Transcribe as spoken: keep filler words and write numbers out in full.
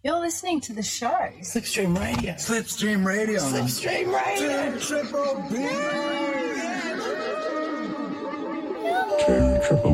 You're listening to the show. Slipstream Radio. Slipstream Radio. Slipstream Radio. Triple B.